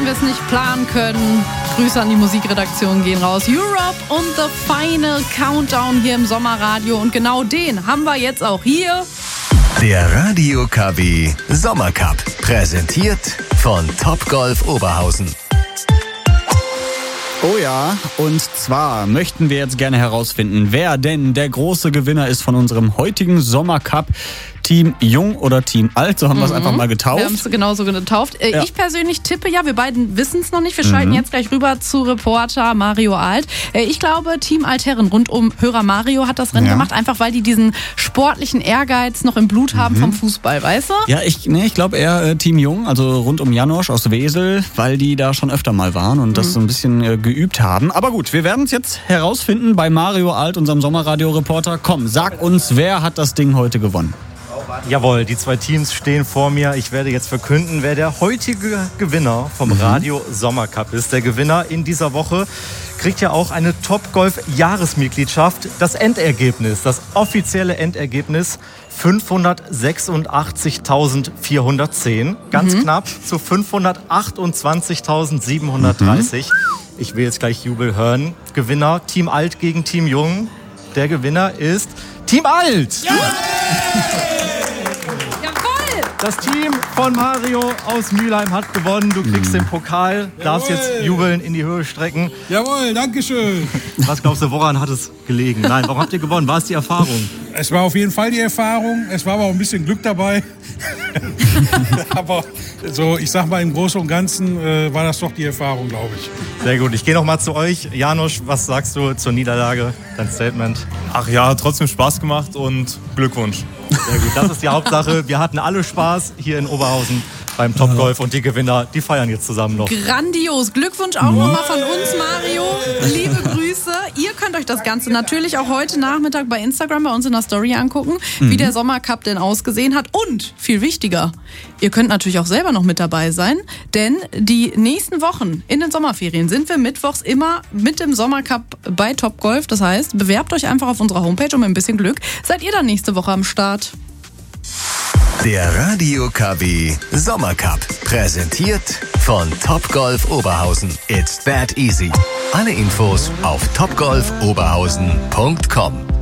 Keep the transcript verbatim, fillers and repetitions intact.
wir es nicht planen können. Grüße an die Musikredaktion gehen raus. Europe und The Final Countdown hier im Sommerradio. Und genau den haben wir jetzt auch hier. Der Radio K W Sommercup. Präsentiert von Topgolf Oberhausen. Oh ja, und zwar möchten wir jetzt gerne herausfinden, wer denn der große Gewinner ist von unserem heutigen Sommercup. Team Jung oder Team Alt, so haben mhm. wir es einfach mal getauft. Wir haben es genauso getauft. Äh, ja. Ich persönlich tippe ja, wir beiden wissen es noch nicht. Wir schalten mhm. jetzt gleich rüber zu Reporter Mario Alt. Äh, ich glaube, Team Altherren rund um Hörer Mario hat das Rennen ja. gemacht, einfach weil die diesen sportlichen Ehrgeiz noch im Blut haben mhm. vom Fußball, weißt du? Ja, ich, nee, ich glaube eher äh, Team Jung, also rund um Janosch aus Wesel, weil die da schon öfter mal waren und mhm. das so ein bisschen äh, geübt haben. Aber gut, wir werden es jetzt herausfinden bei Mario Alt, unserem Sommerradio-Reporter. Komm, sag uns, wer hat das Ding heute gewonnen? Jawohl, die zwei Teams stehen vor mir. Ich werde jetzt verkünden, wer der heutige Gewinner vom mhm. Radio Sommercup ist. Der Gewinner in dieser Woche kriegt ja auch eine Topgolf-Jahresmitgliedschaft. Das Endergebnis, das offizielle Endergebnis, fünfhundertsechsundachtzigtausendvierhundertzehn. Ganz mhm. knapp zu fünfhundertachtundzwanzigtausendsiebenhundertdreißig. Mhm. Ich will jetzt gleich Jubel hören. Gewinner Team Alt gegen Team Jung. Der Gewinner ist Team Alt! Ja! Das Team von Mario aus Mülheim hat gewonnen. Du kriegst den Pokal, darfst jetzt jubeln, in die Höhe strecken. Jawohl, danke schön. Was glaubst du, woran hat es gelegen? Nein, warum habt ihr gewonnen? War es die Erfahrung? Es war auf jeden Fall die Erfahrung. Es war aber auch ein bisschen Glück dabei. Aber so, ich sag mal, im Großen und Ganzen äh, war das doch die Erfahrung, glaube ich. Sehr gut. Ich gehe noch mal zu euch. Janosch, was sagst du zur Niederlage? Dein Statement? Ach ja, trotzdem Spaß gemacht und Glückwunsch. Sehr gut, das ist die Hauptsache. Wir hatten alle Spaß hier in Oberhausen beim Topgolf und die Gewinner, die feiern jetzt zusammen noch. Grandios. Glückwunsch auch nochmal von uns, Mario. Liebe Grüße. Ihr könnt euch das Ganze natürlich auch heute Nachmittag bei Instagram bei uns in der Story angucken, mhm. wie der Sommercup denn ausgesehen hat. Und, viel wichtiger, ihr könnt natürlich auch selber noch mit dabei sein, denn die nächsten Wochen in den Sommerferien sind wir mittwochs immer mit dem Sommercup bei Topgolf. Das heißt, bewerbt euch einfach auf unserer Homepage und mit ein bisschen Glück seid ihr dann nächste Woche am Start. Der Radio K W Sommercup. Präsentiert von Topgolf Oberhausen. It's that easy. Alle Infos auf topgolf oberhausen punkt com.